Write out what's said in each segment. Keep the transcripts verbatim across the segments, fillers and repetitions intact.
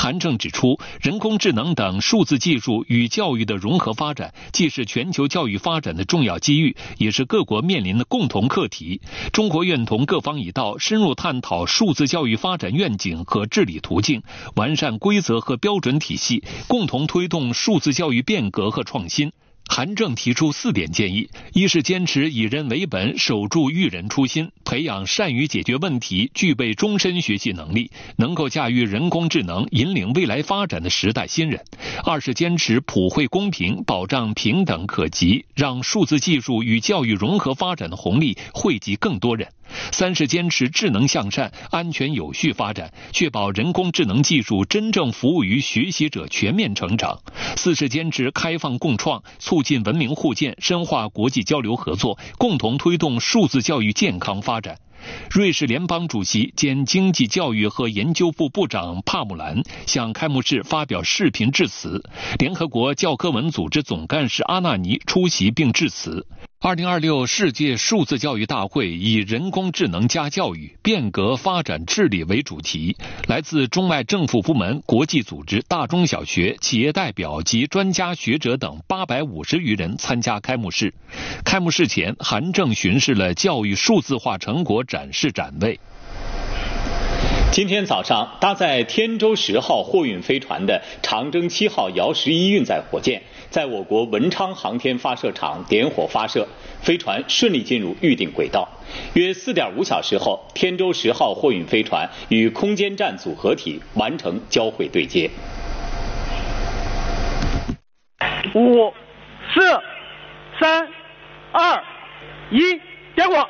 韩正指出，人工智能等数字技术与教育的融合发展，既是全球教育发展的重要机遇，也是各国面临的共同课题。中国愿同各方一道，深入探讨数字教育发展愿景和治理途径，完善规则和标准体系，共同推动数字教育变革和创新。韩正提出四点建议：一是坚持以人为本，守住育人初心，培养善于解决问题、具备终身学习能力、能够驾驭人工智能、引领未来发展的时代新人；二是坚持普惠公平，保障平等可及，让数字技术与教育融合发展的红利惠及更多人；三是坚持智能向善、安全有序发展，确保人工智能技术真正服务于学习者全面成长；四是坚持开放共创，促进文明互鉴，深化国际交流合作，共同推动数字教育健康发展。瑞士联邦主席兼经济教育和研究部部长帕姆兰向开幕式发表视频致辞，联合国教科文组织总干事阿纳尼出席并致辞。二零二六世界数字教育大会以人工智能加教育，变革发展治理为主题，来自中外政府部门、国际组织、大中小学、企业代表及专家学者等八百五十余人参加开幕式。开幕式前，韩正巡视了教育数字化成果展示展位。 今天早上，搭载天舟十号货运飞船的长征七号遥十一运载火箭在我国文昌航天发射场点火发射，飞船顺利进入预定轨道。约四点五小时后，天舟十号货运飞船与空间站组合体完成交会对接。 五、四、三、二、一，点火。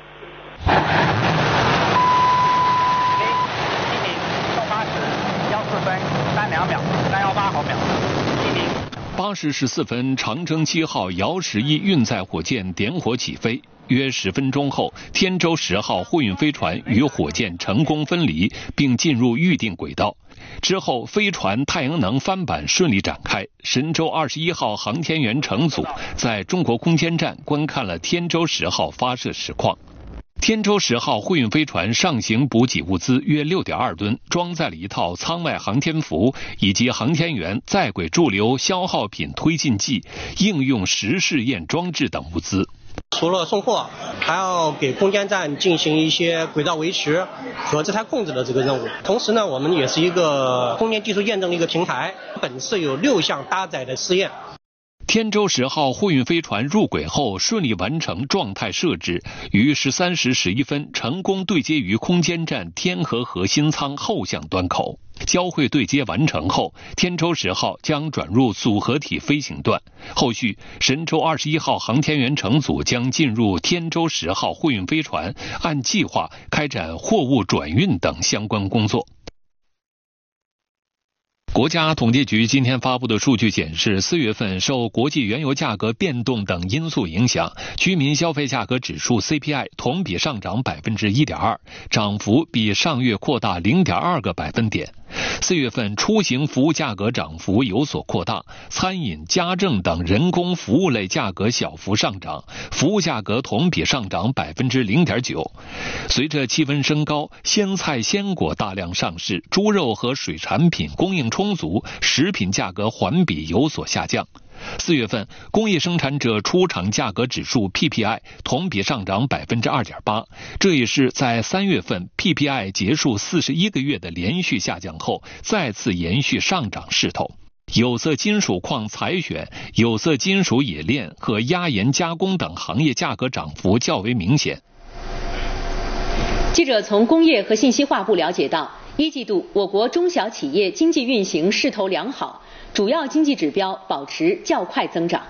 三两秒，三幺八毫秒。 八时十四分，长征七号遥十一运载火箭点火起飞。约十分钟后，天舟十号货运飞船与火箭成功分离，并进入预定轨道。之后，飞船太阳能帆板顺利展开。神舟二十一号航天员乘组在中国空间站观看了天舟十号发射实况。天舟十号货运飞船上行补给物资约 六点二吨，装载了一套舱外航天服以及航天员在轨驻留消耗品推进剂、应用实试验装置等物资。 除了送货，还要给空间站进行一些轨道维持和自态控制的这个任务。同时呢，我们也是一个空间技术验证的一个平台，本次有六项搭载的试验。 天舟十号货运飞船入轨后顺利完成状态设置，于十三时十一分成功对接于空间站天河核心舱后向端口。交会对接完成后，天舟十号将转入组合体飞行段。后续，神舟二十一号航天员乘组将进入天舟十号货运飞船，按计划开展货物转运等相关工作。国家统计局今天发布的数据显示，四月份受国际原油价格变动等因素影响，居民消费价格指数 C P I 同比上涨 百分之一点二， 涨幅比上月扩大 零点二个百分点。四月份出行服务价格涨幅有所扩大，餐饮、家政等人工服务类价格小幅上涨，服务价格同比上涨 百分之零点九。随着气温升高，鲜菜鲜果大量上市，猪肉和水产品供应充足，食品价格环比有所下降。四月份工业生产者出厂价格指数 P P I 同比上涨 百分之二点八， 这也是在三月份 P P I 结束四十一个月的连续下降后再次延续上涨势头。有色金属矿采选、有色金属冶炼和压延加工等行业价格涨幅较为明显。 记者从工业和信息化部了解到，一季度我国中小企业经济运行势头良好，主要经济指标保持较快增长。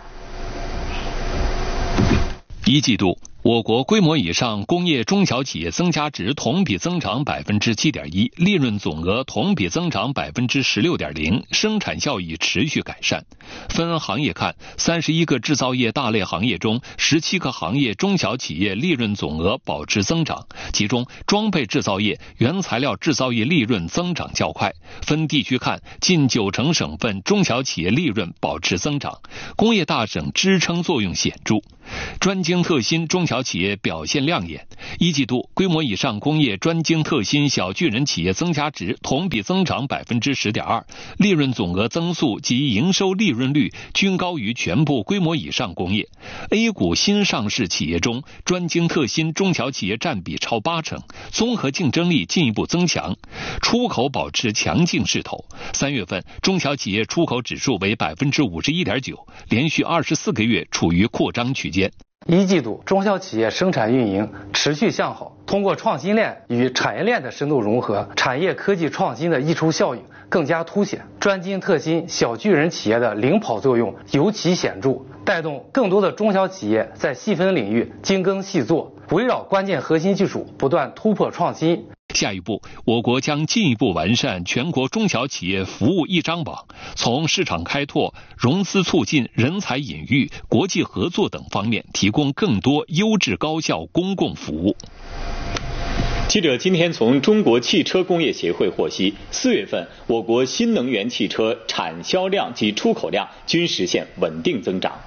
一季度，我国规模以上工业中小企业增加值同比增长 百分之七点一， 利润总额同比增长 百分之十六点零， 生产效益持续改善。分行业看，三十一个制造业大类行业中，十七个行业中小企业利润总额保持增长，其中装备制造业、原材料制造业利润增长较快。分地区看，近九成省份中小企业利润保持增长，工业大省支撑作用显著。专精特新中小小企业表现亮眼。一季度规模以上工业专精特新小巨人企业增加值同比增长百分之十点二，利润总额增速及营收利润率均高于全部规模以上工业。A 股新上市企业中，专精特新中小企业占比超八成，综合竞争力进一步增强，出口保持强劲势头。三月份中小企业出口指数为百分之五十一点九，连续二十四个月处于扩张区间。 一季度中小企业生产运营持续向好，通过创新链与产业链的深度融合，产业科技创新的溢出效应更加凸显，专精特新小巨人企业的领跑作用尤其显著，带动更多的中小企业在细分领域精耕细作，围绕关键核心技术不断突破创新。 下一步，我国将进一步完善全国中小企业服务一张网，从市场开拓、融资促进、人才引育、国际合作等方面提供更多优质高效公共服务。 记者今天从中国汽车工业协会获悉，四月份我国新能源汽车产销量及出口量均实现稳定增长。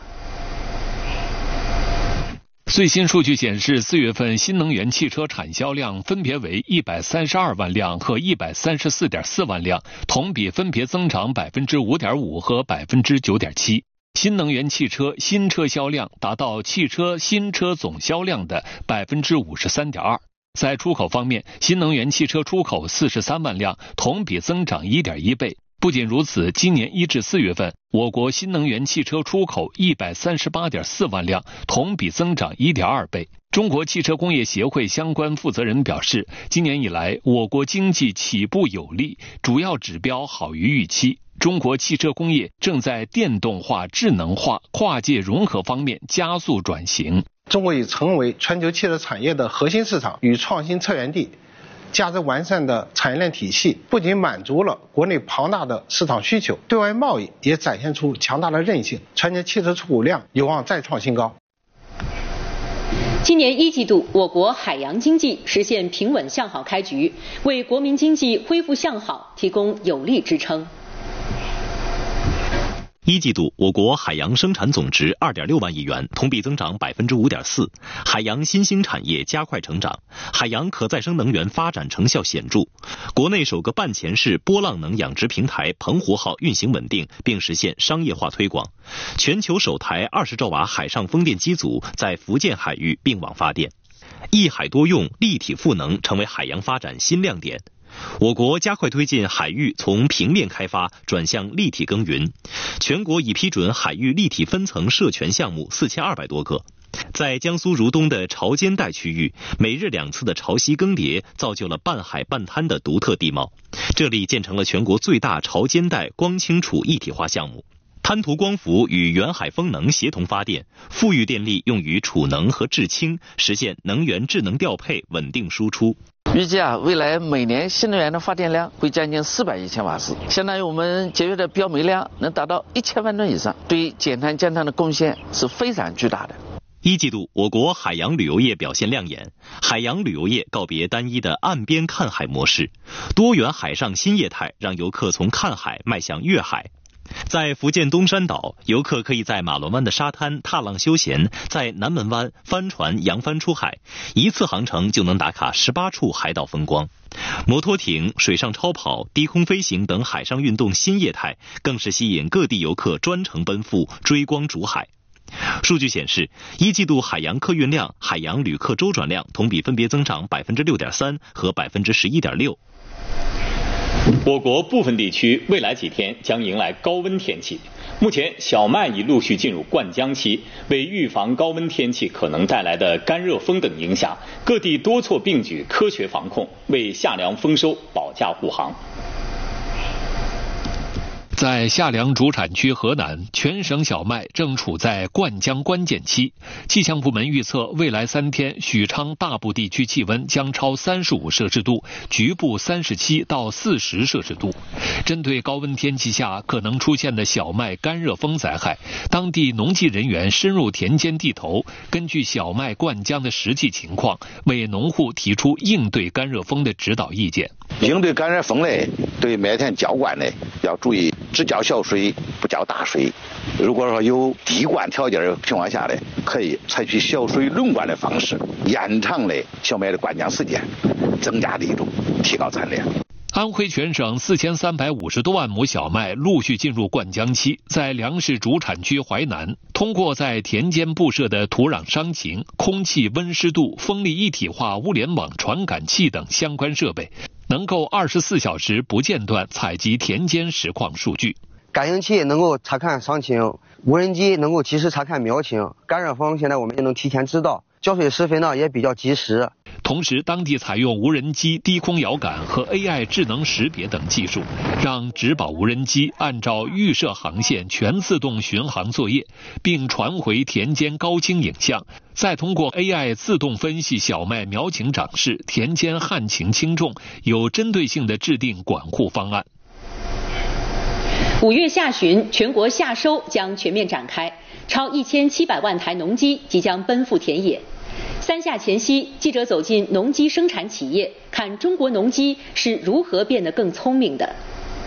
最新数据显示，四月份新能源汽车产销量分别为一百三十二万辆和一百三十四点四万辆，同比分别增长百分之五点五和百分之九点七。新能源汽车新车销量达到汽车新车总销量的百分之五十三点二。在出口方面，新能源汽车出口四十三万辆，同比增长一点一倍。不仅如此，今年一至四月份，我国新能源汽车出口一百三十八点四万辆，同比增长一点二倍。中国汽车工业协会相关负责人表示，今年以来，我国经济起步有力，主要指标好于预期。中国汽车工业正在电动化、智能化、跨界融合方面加速转型。 中国已成为全球汽车产业的核心市场与创新策源地。价值完善的产业链体系不仅满足了国内庞大的市场需求，对外贸易也展现出强大的韧性，全年汽车出口量有望再创新高。 今年一季度，我国海洋经济实现平稳向好开局，为国民经济恢复向好提供有力支撑。 一季度，我国海洋生产总值 二点六万亿元，同比增长 百分之五点四， 海洋新兴产业加快成长，海洋可再生能源发展成效显著。国内首个半潜式波浪能养殖平台澎湖号运行稳定，并实现商业化推广。全球首台二十兆瓦海上风电机组在福建海域并网发电。一海多用、立体赋能成为海洋发展新亮点。我国加快推进海域从平面开发转向立体耕耘，全国已批准海域立体分层设权项目四千二百多个。在江苏如东的潮间带区域，每日两次的潮汐更迭造就了半海半滩的独特地貌，这里建成了全国最大潮间带光氢储一体化项目。滩涂光伏与远海风能协同发电，富裕电力用于储能和制氢，实现能源智能调配，稳定输出。 预计啊，未来每年新能源的发电量会将近四百亿千瓦时，相当于我们节约的标煤量能达到一千万吨以上，对减碳降碳的贡献是非常巨大的。 一季度，我国海洋旅游业表现亮眼，海洋旅游业告别单一的岸边看海模式，多元海上新业态让游客从看海迈向阅海。在福建东山岛，游客可以在马轮湾的沙滩踏浪休闲，在南门湾帆船扬帆出海，一次航程就能打卡十八处海岛风光。摩托艇、水上超跑、低空飞行等海上运动新业态，更是吸引各地游客专程奔赴追光逐海。数据显示，一季度海洋客运量、海洋旅客周转量同比分别增长 百分之六点三 和 百分之十一点六。 我国部分地区未来几天将迎来高温天气。目前，小麦已陆续进入灌浆期，为预防高温天气可能带来的干热风等影响，各地多措并举，科学防控，为夏粮丰收保驾护航。 在夏粮主产区河南，全省小麦正处在灌浆关键期。气象部门预测，未来三天许昌大部地区气温将超三十五摄氏度，局部三十七到四十摄氏度。针对高温天气下可能出现的小麦干热风灾害，当地农技人员深入田间地头，根据小麦灌浆的实际情况，为农户提出应对干热风的指导意见。 应对感染风嘞，对麦田浇灌嘞要注意只浇小水，不浇大水。如果说有滴灌条件的情况下嘞，可以采取小水轮灌的方式，延长嘞小麦的灌浆时间，增加力度，提高产量。 安徽全省四千三百五十多万亩小麦陆续进入灌浆期，在粮食主产区淮南，通过在田间布设的土壤伤情、空气温湿度、风力一体化物联网传感器等相关设备，能够二十四小时不间断采集田间实况数据。 感应器能够查看伤情，无人机能够及时查看苗情，感染风现在我们也能提前知道，浇水施肥呢也比较及时。 同时，当地采用无人机低空遥感和 A I 智能识别等技术，让植保无人机按照预设航线全自动巡航作业，并传回田间高清影像，再通过 A I 自动分析小麦苗情长势、田间旱情轻重，有针对性地制定管护方案。 五月下旬，全国夏收将全面展开，超一千七百万台农机即将奔赴田野。三夏前夕，记者走进农机生产企业，看中国农机是如何变得更聪明的。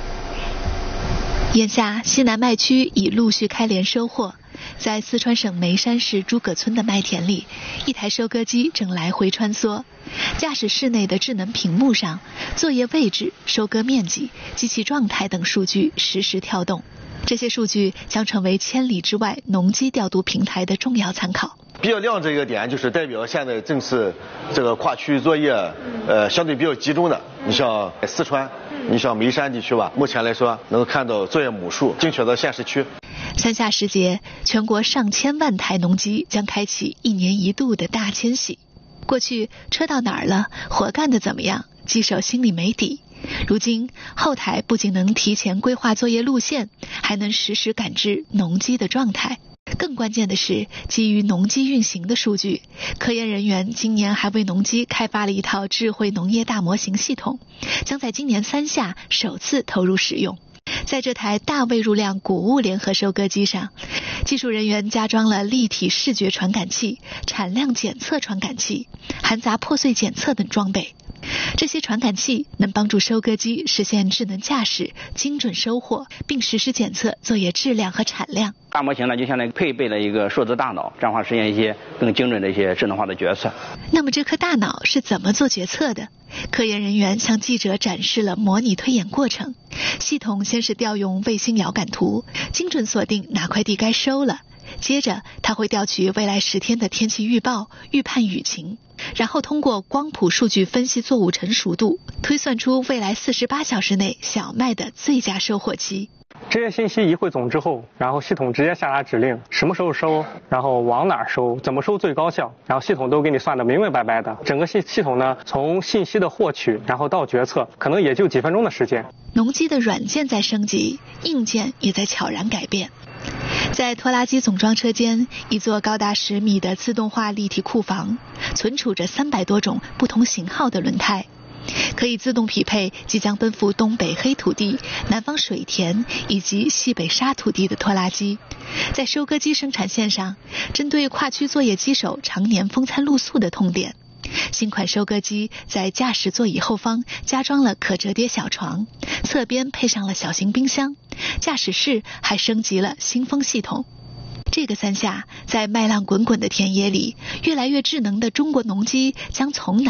眼下，西南麦区已陆续开镰收获。在四川省眉山市诸葛村的麦田里，一台收割机正来回穿梭。驾驶室内的智能屏幕上，作业位置、收割面积、机器状态等数据实时跳动。这些数据将成为千里之外农机调度平台的重要参考。 比较亮这一个点，就是代表现在正是这个跨区域作业，呃，相对比较集中的。你像四川，你像眉山地区吧，目前来说能够看到作业亩数精确到县市区。 三夏时节，全国上千万台农机将开启一年一度的大迁徙。过去车到哪儿了，活干的怎么样，机手心里没底。如今，后台不仅能提前规划作业路线，还能实时感知农机的状态。更关键的是，基于农机运行的数据，科研人员今年还为农机开发了一套智慧农业大模型系统，将在今年三夏首次投入使用。在这台大未入量谷物联合收割机上，技术人员加装了立体视觉传感器、产量检测传感器、含杂破碎检测等装备。这些传感器能帮助收割机实现智能驾驶、精准收获，并实时检测作业质量和产量。 大模型呢，就相当于配备了一个数字大脑，这样的话实现一些更精准的一些智能化的决策。 那么这颗大脑是怎么做决策的？科研人员向记者展示了模拟推演过程。系统先是调用卫星遥感图，精准锁定哪块地该收了。接着，它会调取未来十天的天气预报，预判雨情，然后通过光谱数据分析作物成熟度，推算出未来四十八小时内小麦的最佳收获期。 这些信息一汇总之后，然后系统直接下达指令，什么时候收，然后往哪儿收，怎么收最高效，然后系统都给你算得明明白白的。整个系系统呢，从信息的获取，然后到决策，可能也就几分钟的时间。 农机的软件在升级，硬件也在悄然改变。在拖拉机总装车间，一座高达十米的自动化立体库房，存储着三百多种不同型号的轮胎，可以自动匹配即将奔赴东北黑土地、南方水田以及西北沙土地的拖拉机。在收割机生产线上，针对跨区作业机手常年风餐露宿的痛点，新款收割机在驾驶座椅后方加装了可折叠小床，侧边配上了小型冰箱，驾驶室还升级了新风系统。这个三夏，在麦浪滚滚的田野里，越来越智能的中国农机将从哪